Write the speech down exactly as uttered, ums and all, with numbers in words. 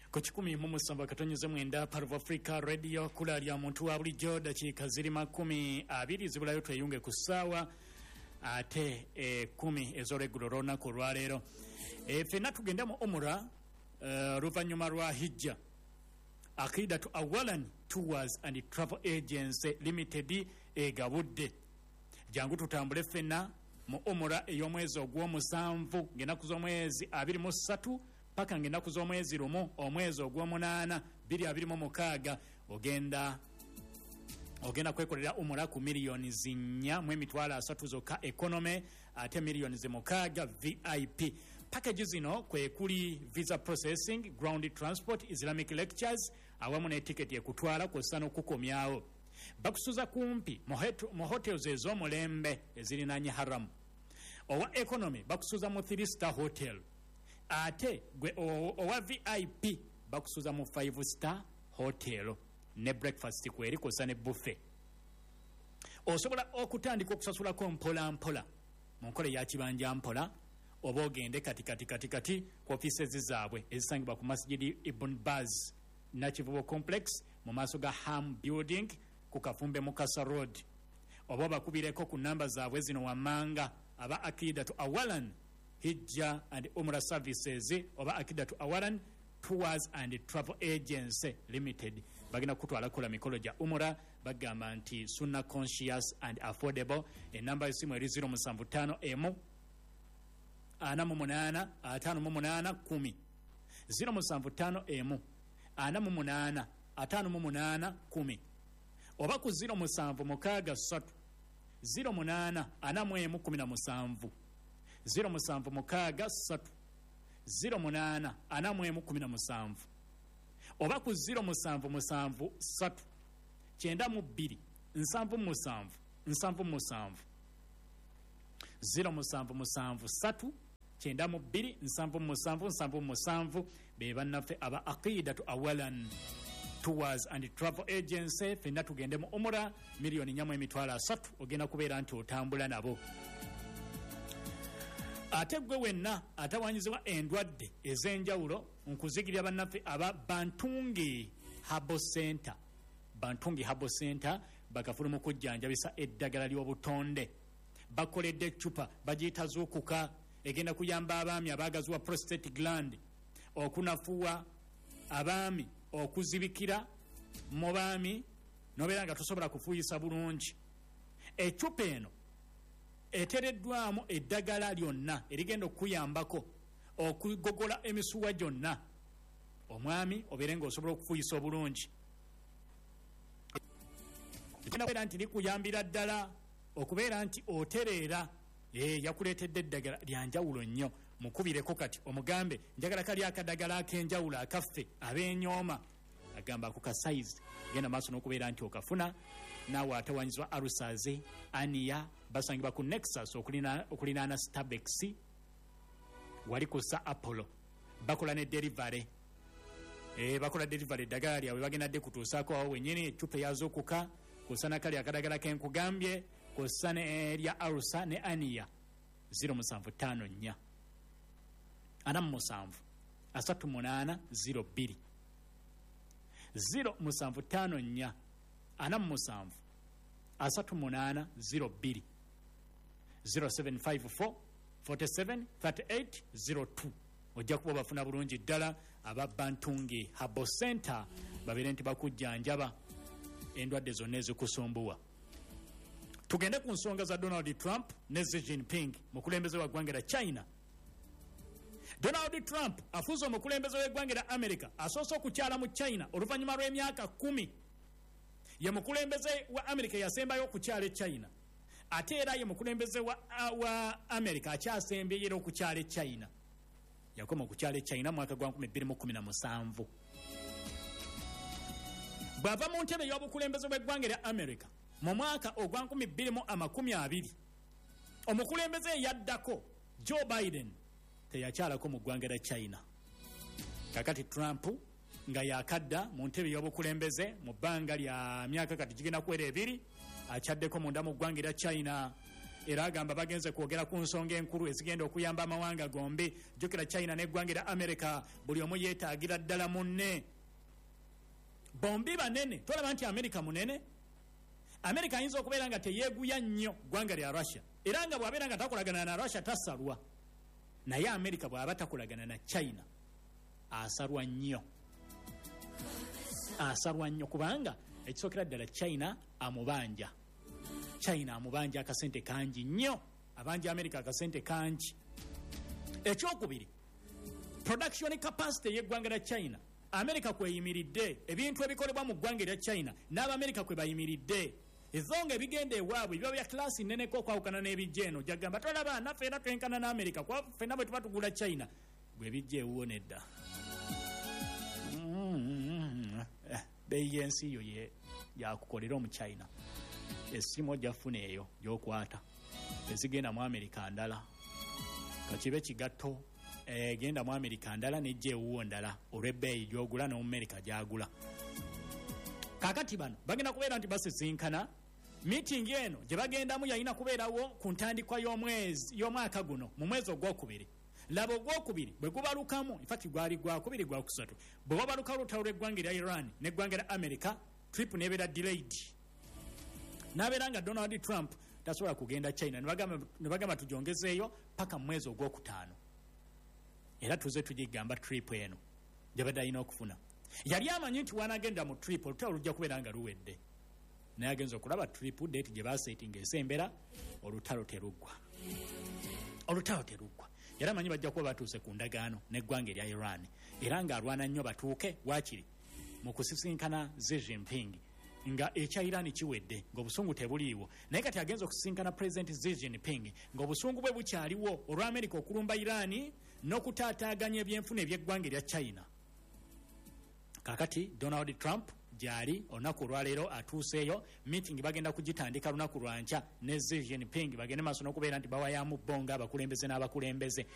Ku kikumi mu musanvu akatonnyeze mwenda Part of Africa Radio kula lya muntu wa bulijjo dakiika ziri makumi abiri zibulayo tweyunge ku ssaawa ate e kumi ez'olweggulo olw'olunaku olwaleero. E, ffenna tugenda mu umura uh, luvannyuma lwa hijja. Aqidatu Awalan Tours and Travel Agency Limited egabudde. Jangu tutambule ffenna mu umura ey'omwezi ogw'omusanvu ng'ennaku z'omwezi abiri mu ssatu paka ng'ennaku z'omwezi lumu omwezi ogw'omunaana bbiri abiri mu mukaaga ogenda ogenda kwekolera umura ku miliyoni zinnya mu emitwalo asatu zokka economy ate miliyoni zimukaaga V I P. Package zino kwe kuli visa processing, ground transport, Islamic lectures awamu n'etiketi ekutwala kw'ossa n'okukomyawo. Bakusuza kumpi mu hotels ez'omulembe ezirinaanye haramu. Owa economy bakusuza mu three star hotel. Ate gwe owa V I P bakusuza mu five star hotel ne breakfast kweri kw'ossa ne buffet. Osobola okutandika okusasulako mpola mpola mu nkola ya kibanja mpola oba ogende kati kati kati kati ku offices zaabwe ezisangibwa ku Masjid Ibn Baz Nakivubo Complex mu maaso ga Ham Building ku Kafumbe Mukasa Road. Oba bakubireko ku namba zaabwe zino wammanga aba Aqidatu Awalan Hijja and Umrah Services oba Aqidatu Awalan Tours and Travel Agency Limited bagina kutwala kola mikolo ja umura bagamba nti sunna conscious and affordable. Enamba y'essimu eri zero seven five emu ana mu munana atano mu munana kumi zero seven five emu ana mu munana atano mu munana kumi oba ku zero seven mukaaga ssatu zero munana ana mu emu kumi na musanvu zero seven mukaaga ssatu zero munana ana mu emu kumi na musanvu oba ku zero seven musanvu ssatu kyenda mu bbiri nsanvu musanvu nsanvu musanvu zero seven musanvu ssatu kyenda mu bbiri nsanvu musanvu nsanvu musanvu be bannaffe aba Aqidatu Awalan Tours and Travel Agency. Fenna tugende mu umura miliyoni nyamu emitwalo asatu ogenda kubeera nti otambula nabo. Ate gwe wenna atawanyizibwa endwadde ez'enjawulo nkuzigirya bannaffe aba Bantungi Herbal Center. Bantungi Herbal Center bakafulu mu kujjanjabisa eddagala ly'obutonde. Bakoledde eccupa bagiyita zuukuka egenda kuyamba abaami abaagaziwa prostate gland okunafuwa abaami okuzibikira mu baami nobeera nga tosobola kufuuyisa bulungi. Eccupa eno etereddwamu eddagala lyonna erigenda okuyambako okugogola emisuwa gyonna omwami obeere ng'osobola okufuuyisa obulungi. Okubeera nti likuyambira ddala okubeera nti otereera ee yakuleetedde eddagala lyanjawulo nnyo. Mukubireko kati omugambe njagala kali akadagala ak'enjawulo akaffe ab'enyooma agamba ku ka size genda maaso n'okubeera nti okafuna naawe atawanyizibwa arusaze aniya basangibwa ku Nexus okulinaana Starbex wali kussa Apollo bakola ne delivery e bakola delivery eddagala lyabwe bagenda dde kutuusaako awo wennyini eccupa eyazookuka kussa nakali akadagala kenkugambye kussa ne erya arusa ne aniya zero seven five nnya ana mu musanvu asatu munaana zero bbiri zero seven five nnya ana mu musanvu asatu munaana zero bbiri zero seven five four four seven three eight zero two. Ojja kuba bafuna bulungi ddala aba Bantungi Herbal Center babeere nti bakujjanjaba endwadde zonna ezikusumbuwa. Tugende ku nsonga za Donald Trump ne Xi Jinping mukulembeze wa ggwanga lya China. Donald Trump afuuza omukulembeze w'eggwanga lya America asoose okukyala mu China oluvannyuma lw'emyaka kumi. Ye mukulembeze wa America yasembayo okukyala e China ate era ye mukulembeze wa, wa America akyasembye era okukyala e China. Yakoma okukyala e China mwaka gwa bbiri mu kumi na musanvu. Bw'ava mu ntebe y'obukulembeze bw'eggwanga lya America mu mwaka ogwa bbiri mu amakumi abiri omukulembeze yaddako Joe Biden teyakyalako mu ggwanga lya China. Kakati Trump nga yakadda mu ntebe y'obukulembeze mu bbanga lya myaka kati gigenda kuwera ebiri akyaddeko munda mu ggwanga lya China era agamba bagenze kwogera ku nsonga enkulu ezigenda okuyamba amawanga gombi. Jjukira China n'eggwanga erya America buli omu yeetaagira ddala munne. Bombi banene, tolaba nti America munene. America ayinza okubeera nga teyeeguya nnyo ggwanga lya Russia, era nga bw'abeera nga takolagana na Russia tasalwa, naye America bw'aba takolagana na China asalwa nnyo. Asalwa nnyo kubanga ekisookera ddala China amubanja. China amubanja akasente kangi nnyo, abanja America akasente kangi. Ekyokubiri, production capacity y'eggwanga lya China. America kweyimiridde, ebintu ebikolebwa mu ggwanga lya China n'Abamerika kwe bayimiridde. Ezonga ebigenda ewaabwe biba bya klasi nneneko okwawukana n'ebijja eno. Jagamba tolaba naffe era twenkana n'Amerika, kwa ffenna bwe tuba tugula China bwe bijja ewuwo nedda. Beeyi y'ensi yo ye yakukolera omu China. Essimu ojja ffuna eyo gy'okwata ezigenda mu Amerika ndala, kakibe kigatto egenda mu Amerika ndala n'ejja ewuwo ndala olw'ebbeeyi gy'ogula n'omu Amerika gy'agula. Kaakati bano bagenda kubeera nti basisinkana. Meeting eno gye bagendamu yalina kubeerawo ku ntandikwa y'omwezi y'omwaka guno mu mwezi ogwokubiri. Laba ogwokubiri bwe gubalukamu, infatti gwali gwakubiri gwakusatu, bwe wabaluka olutalo lw'eggwanga erya Iran n'eggwanga erya America, trip n'ebeera delayed. N'abeera nga Donald Trump tasobola kugenda China, ne bagamba tugyongezeeyo paka mu mwezi ogwokutaano. Era tuze tugigamba trip eno gye badde alina okufuna. Yali amanyi nti wanagenda mu trip olutalo lujja kubeera nga luwedde, naye agenza okulaba trip date gye basetinga esembera, olutalo teruggwa. Olutalo teruggwa. Era amanyi bajja kuba batuuse ku ndagaano n'eggwanga erya Iran, era ng'alwana nnyo batuuke waakiri mu kusisinkana Xi Jinping nga ekya Iran kiwedde ng'obusungu tebuliiwo. Naye kati agenza okusisinkana President Xi Jinping ng'obusungu bwe bukyaliwo olwa Amerika okulumba Iran n'okutaataaganya ebyenfuna eby'eggwanga erya China. Kakati Donald Trump gyali olunaku olwaleero atuuseeyo. Meeting bagenda kugitandika lunaku lwankya ne Xi Jinping bagende maaso n'okubeera nti bawayamu bbonga abakulembeze n'abakulembeze.